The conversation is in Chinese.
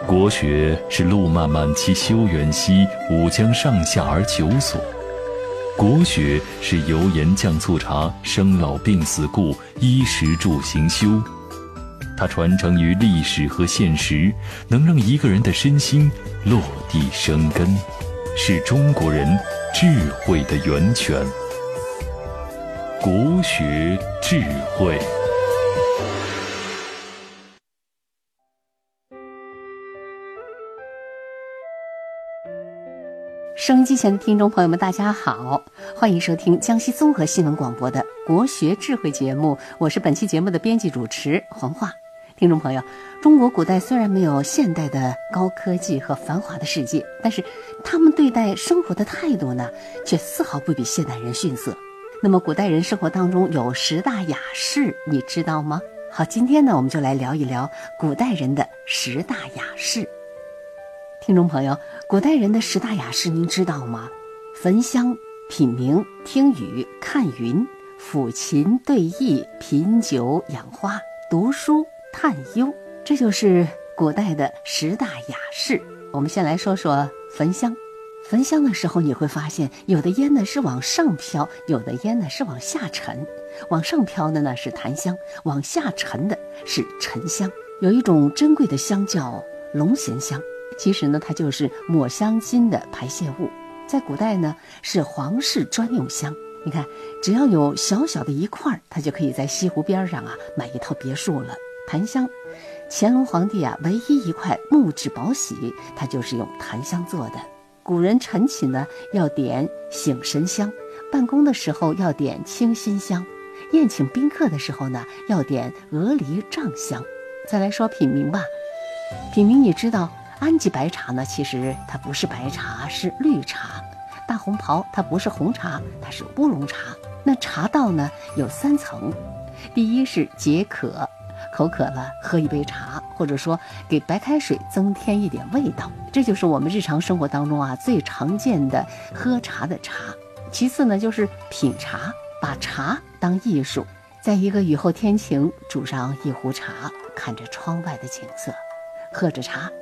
国学是路漫漫其修远兮，吾将上下而求索。国学是油盐酱醋茶，生老病死故，衣食住行修。它传承于历史和现实，能让一个人的身心落地生根，是中国人智慧的源泉。国学智慧。 收音机前的听众朋友们，大家好，欢迎收听江西综合新闻广播的国学智慧节目，我是本期节目的编辑主持黄华。听众朋友，中国古代虽然没有现代的高科技和繁华的世界，但是他们对待生活的态度呢，却丝毫不比现代人逊色。那么古代人生活当中有10大雅士，你知道吗？好，今天呢，我们就来聊一聊古代人的10大雅士。听众朋友，古代人的10大雅士您知道吗？焚香、品茗、听雨、看云、抚琴、对弈、品酒、养花、读书、探幽，这就是古代的10大雅士。我们先来说说焚香。焚香的时候你会发现，有的烟呢是往上飘，有的烟呢是往下沉。往上飘的呢是檀香，往下沉的是沉香。有一种珍贵的香叫龙涎香，其实呢它就是抹香鲸的排泄物，在古代呢是皇室专用香。你看，只要有小小的一块，它就可以在西湖边上买一套别墅了。檀香，乾隆皇帝唯一一块木质宝玺，它就是用檀香做的。古人晨起呢要点醒神香，办公的时候要点清心香，宴请宾客的时候呢要点鹅梨帐香。再来说品茗吧。品茗你知道，安吉白茶呢其实它不是白茶，是绿茶。大红袍它不是红茶，它是乌龙茶。那茶道呢有3层，第一是解渴，口渴了喝一杯茶，或者说给白开水增添一点味道，这就是我们日常生活当中最常见的喝茶的茶。其次呢就是品茶，把茶当艺术，在一个雨后天晴煮上一壶茶，看着窗外的景色，喝着茶